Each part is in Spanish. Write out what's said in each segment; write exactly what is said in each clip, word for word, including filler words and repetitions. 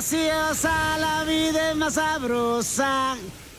graciosa, la vida es más sabrosa.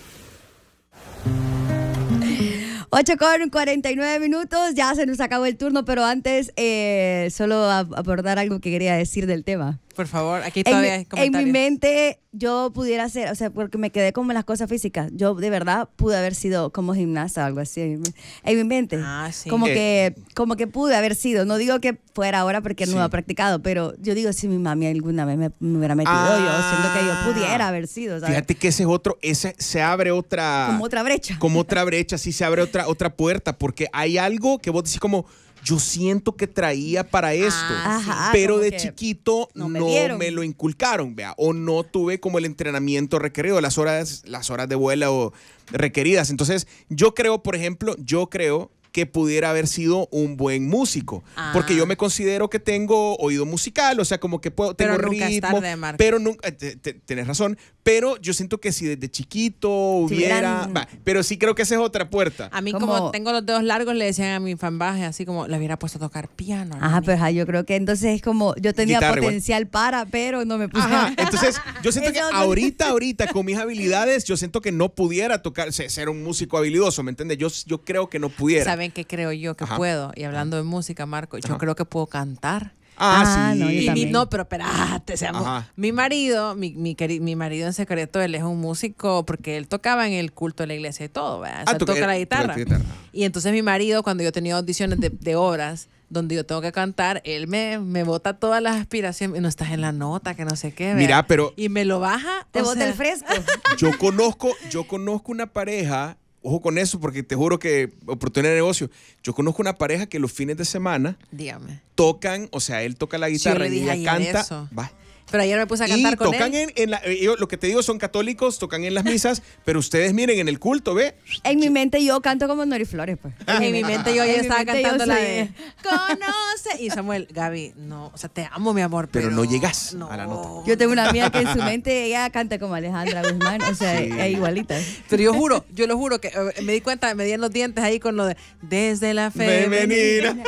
ocho con cuarenta y nueve minutos, ya se nos acabó el turno, pero antes eh, solo abordar algo que quería decir del tema. Por favor, aquí todavía en, hay comentarios. En mi mente yo pudiera ser, o sea, porque me quedé como en las cosas físicas, yo de verdad pude haber sido como gimnasta o algo así. En mi mente, ah, sí. como, eh. que, como que pude haber sido. No digo que fuera ahora porque Sí. no lo he practicado, pero yo digo si mi mami alguna vez me, me hubiera metido, Ah. yo siento que yo pudiera haber sido, ¿sabes? Fíjate que ese es otro, ese se abre otra... Como otra brecha. Como otra brecha, sí se abre otra, otra puerta, porque hay algo que vos decís como, yo siento que traía para esto, Ah, Ajá, pero como de que chiquito no no, me me, dieron. lo inculcaron, vea, o no tuve como el entrenamiento requerido, las horas, las horas de vuelo requeridas. Entonces, yo creo, por ejemplo, yo creo que pudiera haber sido un buen músico, Ah. porque yo me considero que tengo oído musical, o sea, como que puedo, tengo Pero nunca es ritmo, tarde, Marco. pero nunca, eh, te- te- tenés razón, pero yo siento que si desde chiquito Si hubiera, hubieran- va, pero sí creo que esa es otra puerta. A mí, Como- como tengo los dedos largos, le decían a mi fanbaje, así como le hubiera puesto a tocar piano. Ajá, pero ajá, yo creo que entonces es como, yo tenía Guitarra igual. potencial para, pero no me puse. Ajá, entonces yo siento que Eso- ahorita, ahorita con mis habilidades, yo siento que no pudiera tocar, ser ser un músico habilidoso, ¿me entiendes? Yo, yo creo que no pudiera. ¿Saben qué creo yo que Ajá. puedo? Y hablando de música, Marco, yo Ajá. creo que puedo cantar. Ah, Ah, sí. no, yo Y mi, también. no, pero espérate, seamos- Ajá. mi marido, mi, mi, queri- mi marido en secreto, él es un músico porque él tocaba en el culto de la iglesia y todo, ¿verdad? O sea, Ah, toca- toca la eh, guitarra. toca la guitarra. Y entonces mi marido, cuando yo tenía audiciones de, de obras donde yo tengo que cantar, él me, me bota todas las aspiraciones. No estás en la nota, que no sé qué. ¿verdad? Mira, pero Y me lo baja. Te o bota sea, el fresco. yo conozco, yo conozco una pareja, ojo con eso, porque te juro que oportunidad de negocio. Yo conozco una pareja que los fines de semana Dígame. tocan, o sea, él toca la Sí, yo guitarra le y dije ella ayer canta. eso. Va. Pero ayer me puse a Y cantar con tocan él. en, en la, eh, yo, lo que te digo, son católicos, tocan en las misas, pero ustedes miren en el culto, ¿ve? En mi mente yo canto como Nori Flores, pues. En mi mente yo ya En mi estaba mente yo cantando la soy- de Conoce. Y Samuel, Gaby, no, o sea, te amo, mi amor, Pero pero, no llegas a la nota. Yo tengo una amiga que en su mente ella canta como Alejandra Guzmán, o sea, Sí. es igualita. Pero yo juro, yo lo juro que eh, me di cuenta, me di en los dientes ahí con lo de desde la femenina. Femenina.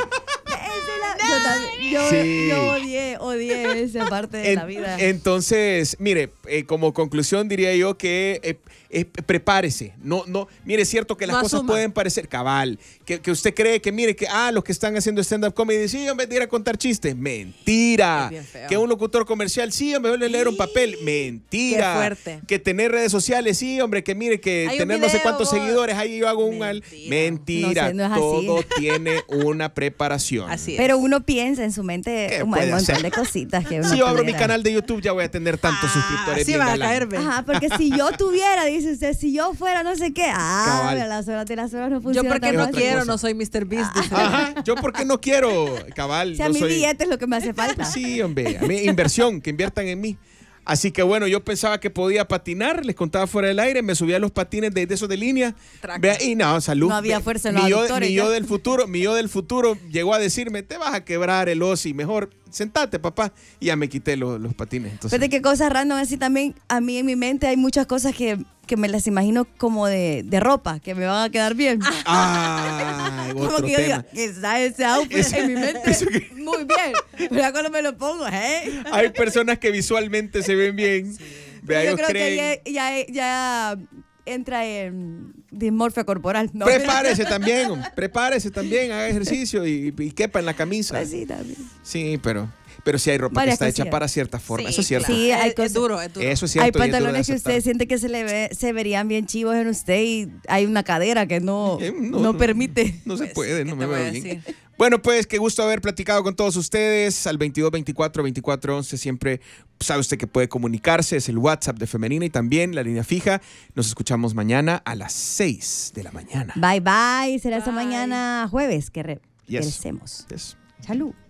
Yo, también- yo, Sí. yo odié, odié esa parte de En- la vida. Entonces, mire, eh, como conclusión diría yo que eh, eh, prepárese. No, no, mire, es cierto que las No cosas asuma. pueden parecer cabal. Que, que usted cree que, mire, que ah, los que están haciendo stand-up comedy, sí, en vez de ir a contar chistes, mentira. Es bien feo. Que un locutor comercial, sí, hombre, mejor leer un papel, mentira. Qué fuerte. Que tener redes sociales, sí, hombre, que mire, que Hay un tener no sé video, cuántos vos. seguidores, ahí yo hago un mal. Mentira. Mentira. No sé, no es así. Todo tiene una preparación. Así es. Pero uno piensa en su mente ¿Qué un puede montón hacer? de cositas que uno Si yo abro mi pudiera- canal de YouTube, ya voy a tener tantos suscriptores. Así bien van a galán. caer, ve. Ajá, porque si yo tuviera, dice usted, si yo fuera no sé qué, ah, Cabal. pero las horas de las horas no Yo funcionan porque tan no otra fácil. quiero, cosa. no soy mister Beast. dice. Ajá, yo porque no quiero, cabal. O sea, no mi soy- billete es lo que me hace falta. Sí, hombre, a mí, inversión, que inviertan en mí. Así que bueno, yo pensaba que podía patinar, les contaba fuera del aire, me subía a los patines de, de esos de línea. Traca. Vea, y no, salud. No había Ve- fuerza en mi los yo, aductores, mi yo ya. del futuro, mi yo del futuro llegó a decirme, te vas a quebrar el osi, mejor sentate, papá. Y ya me quité los, los patines. Entonces, Fíjate qué cosas random así también, a mí en mi mente hay muchas cosas que, que me las imagino como de, de ropa, que me van a quedar bien. ay, Como otro que yo tema. diga, está ese outfit Eso- en mi mente, eso que- muy bien. Pero ya cuando me lo pongo, ¿eh? Hay personas que visualmente se ven bien. Vea, Yo ellos creo creen- que ya, ya, ya entra en dismorfia corporal. ¿no? Prepárese también, hombre, prepárese también, haga ejercicio y, y quepa en la camisa. Pues sí, también. Sí, pero, pero sí hay ropa Varias que está hecha cosillas. para cierta forma. Sí, Eso es cierto. claro. Sí, hay Es- es cosas- duro, es duro. Eso es cierto. Hay y es duro de pantalones que usted aceptar. siente que se le ve, se verían bien chivos en usted y hay una cadera que no, Eh, no, permite. No se Pues, puede, ¿qué no te me voy a veo bien. decir? Bueno, pues qué gusto haber platicado con todos ustedes al veintidós veinticuatro veinticuatro once. Siempre sabe usted que puede comunicarse, es el WhatsApp de Femenina y también la línea fija. Nos escuchamos mañana a las seis de la mañana. Bye bye, será hasta Bye. mañana jueves que re- Yes. regresemos. Yes. Salud.